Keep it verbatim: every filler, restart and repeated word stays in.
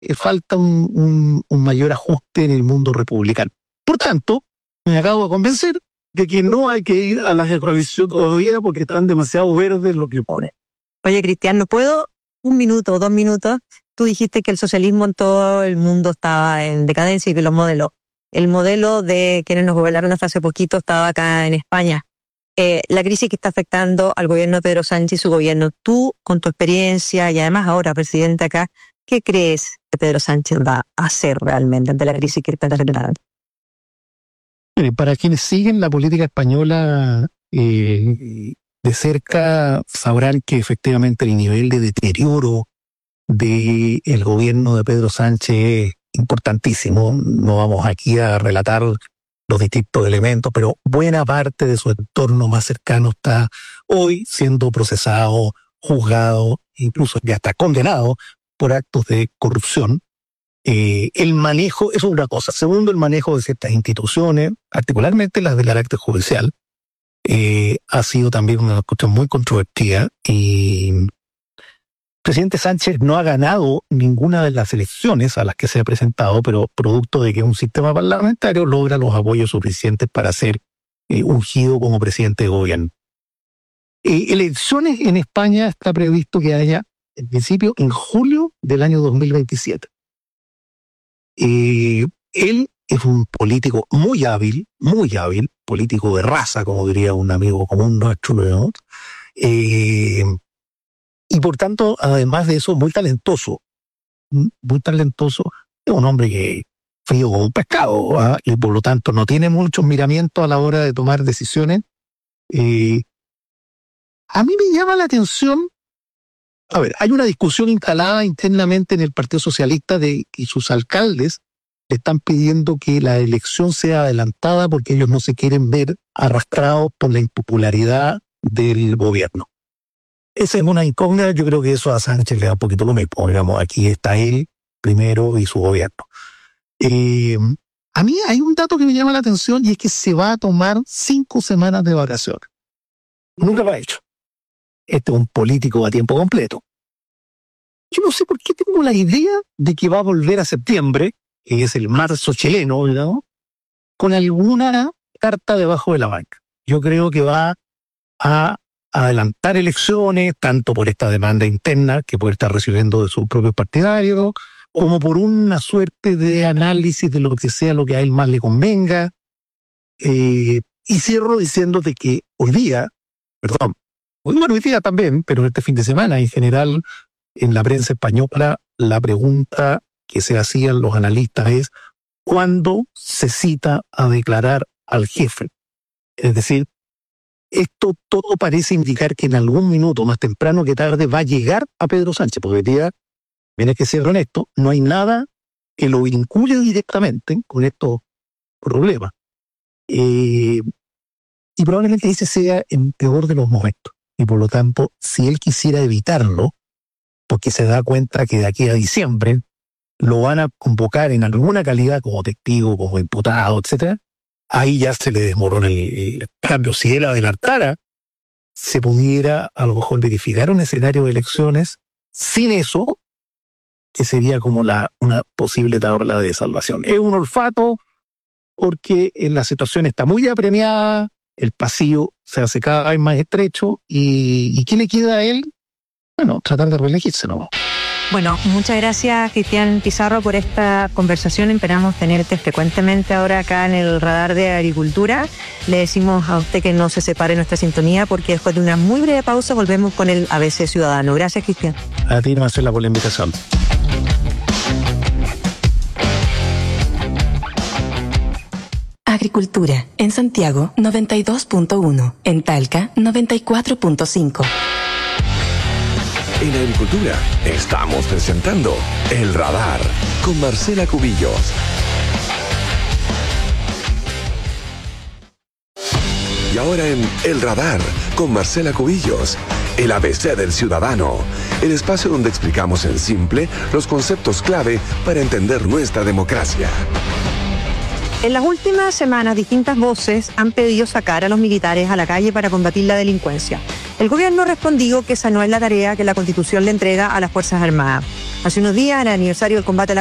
eh, falta un, un, un mayor ajuste en el mundo republicano. Por tanto, me acabo de convencer de que no hay que ir a la revisión todavía porque están demasiado verdes lo que pone. Oye, Cristian, ¿no puedo un minuto o dos minutos? Tú dijiste que el socialismo en todo el mundo estaba en decadencia y que los modelos. El modelo de quienes nos gobernaron hasta hace poquito estaba acá en España. Eh, la crisis que está afectando al gobierno de Pedro Sánchez y su gobierno. Tú, con tu experiencia y además ahora presidente acá, ¿qué crees que Pedro Sánchez va a hacer realmente ante la crisis que está generando? Para quienes siguen la política española eh, de cerca, sabrán que efectivamente el nivel de deterioro del gobierno de Pedro Sánchez es importantísimo. No vamos aquí a relatar los distintos elementos, pero buena parte de su entorno más cercano está hoy siendo procesado, juzgado, incluso ya está condenado por actos de corrupción. Eh, el manejo, eso es una cosa. Segundo, el manejo de ciertas instituciones, particularmente las del carácter judicial, eh, ha sido también una cuestión muy controvertida. Y el presidente Sánchez no ha ganado ninguna de las elecciones a las que se ha presentado, pero producto de que un sistema parlamentario logra los apoyos suficientes para ser eh, ungido como presidente de gobierno. Eh, elecciones en España está previsto que haya, en principio, en julio del año dos mil veintisiete. Eh, él es un político muy hábil, muy hábil, político de raza, como diría un amigo común nuestro, ¿no? Eh, y por tanto, además de eso, muy talentoso, muy talentoso, es un hombre que frío como un pescado, ¿eh? Y por lo tanto no tiene muchos miramientos a la hora de tomar decisiones. Eh, a mí me llama la atención. A ver, hay una discusión instalada internamente en el Partido Socialista de que sus alcaldes le están pidiendo que la elección sea adelantada porque ellos no se quieren ver arrastrados por la impopularidad del gobierno. Esa es una incógnita. Yo creo que eso a Sánchez le da un poquito lo mismo. Digamos, aquí está él primero y su gobierno. Eh, a mí hay un dato que me llama la atención y es que se va a tomar cinco semanas de vacaciones. Nunca lo ha hecho. Este es un político a tiempo completo. Yo no sé por qué tengo la idea de que va a volver a septiembre, que es el marzo chileno, ¿no? Con alguna carta debajo de la banca. Yo creo que va a adelantar elecciones, tanto por esta demanda interna que puede estar recibiendo de sus propios partidarios, como por una suerte de análisis de lo que sea lo que a él más le convenga. Eh, y cierro diciéndote que hoy día, perdón, bueno, hoy día también, pero este fin de semana en general, en la prensa española, la pregunta que se hacían los analistas es ¿cuándo se cita a declarar al jefe? Es decir, esto todo parece indicar que en algún minuto, más temprano que tarde, va a llegar a Pedro Sánchez, porque hoy día, viene que ser honesto, no hay nada que lo vincule directamente con estos problemas. Eh, y probablemente ese sea el peor de los momentos. Y por lo tanto, si él quisiera evitarlo, porque se da cuenta que de aquí a diciembre lo van a convocar en alguna calidad como testigo, como imputado, etcétera, ahí ya se le desmorona el, el cambio. Si él adelantara, se pudiera a lo mejor verificar un escenario de elecciones sin eso, que sería como la, una posible tabla de salvación. Es un olfato porque la situación está muy apremiada, el pasillo se hace cada vez más estrecho y, ¿y qué le queda a él? Bueno, tratar de reelegirse, ¿no? Bueno, muchas gracias, Cristian Pizarro, por esta conversación. Esperamos tenerte frecuentemente ahora acá en el Radar de Agricultura. Le decimos a usted que no se separe nuestra sintonía porque después de una muy breve pausa volvemos con el A B C Ciudadano. Gracias, Cristian. A ti, Marcela, por la invitación. Agricultura, en Santiago noventa y dos punto uno, en Talca noventa y cuatro punto cinco. En Agricultura estamos presentando El Radar con Marcela Cubillos. Y ahora en El Radar con Marcela Cubillos, el A B C del Ciudadano, el espacio donde explicamos en simple los conceptos clave para entender nuestra democracia. En las últimas semanas, distintas voces han pedido sacar a los militares a la calle para combatir la delincuencia. El gobierno respondió que esa no es la tarea que la Constitución le entrega a las Fuerzas Armadas. Hace unos días, en el aniversario del combate a la